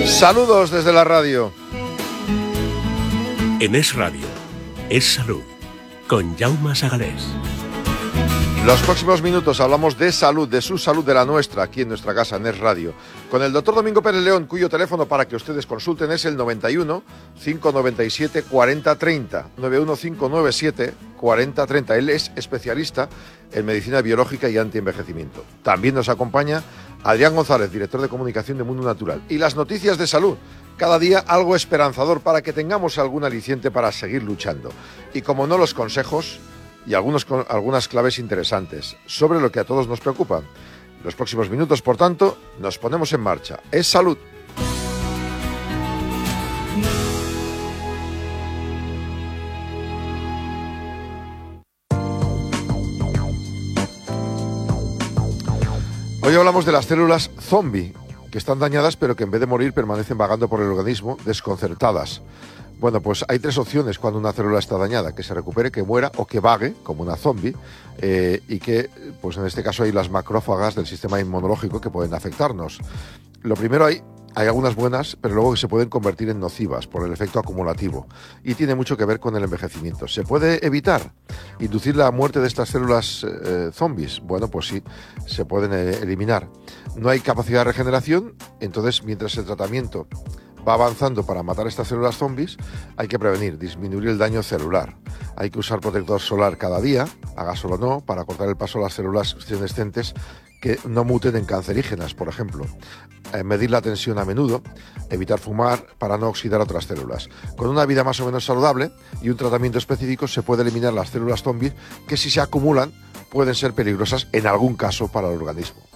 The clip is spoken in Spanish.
Saludos desde la radio. En Es Radio, Es Salud, con Jaume Sagalés. Los próximos minutos hablamos de salud, de su salud, de la nuestra, aquí en nuestra casa, en Es Radio, con el doctor Domingo Pérez León, cuyo teléfono para que ustedes consulten es el 91 597 4030, 91 597 4030. Él es especialista en medicina biológica y antienvejecimiento. También nos acompaña Adrián González, director de comunicación de Mundo Natural. Y las noticias de salud, cada día algo esperanzador para que tengamos algún aliciente para seguir luchando. Y como no, los consejos y algunas claves interesantes sobre lo que a todos nos preocupa. Los próximos minutos, por tanto, nos ponemos en marcha. Es salud. Hoy hablamos de las células zombie, que están dañadas pero que en vez de morir permanecen vagando por el organismo desconcertadas. Bueno, pues hay tres opciones cuando una célula está dañada: que se recupere, que muera o que vague como una zombie, y que, pues en este caso, hay las macrófagas del sistema inmunológico que pueden afectarnos. Lo primero, hay algunas buenas, pero luego que se pueden convertir en nocivas por el efecto acumulativo, y tiene mucho que ver con el envejecimiento. ¿Se puede evitar inducir la muerte de estas células zombies? Bueno, pues sí, se pueden eliminar. No hay capacidad de regeneración, entonces mientras el tratamiento va avanzando para matar estas células zombies, hay que prevenir, disminuir el daño celular. Hay que usar protector solar cada día, haga sol o no, para cortar el paso a las células senescentes que no muten en cancerígenas, por ejemplo. Medir la tensión a menudo, evitar fumar para no oxidar otras células. Con una vida más o menos saludable y un tratamiento específico se puede eliminar las células zombies que, si se acumulan, pueden ser peligrosas en algún caso para el organismo.